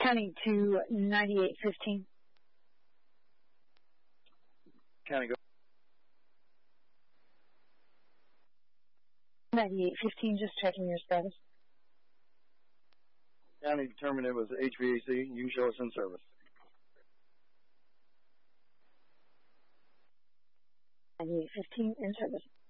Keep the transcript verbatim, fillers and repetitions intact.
County to ninety-eight fifteen. County, go. ninety-eight fifteen, just checking your status. County determined it was H V A C. You show us in service. ninety-eight fifteen, in service.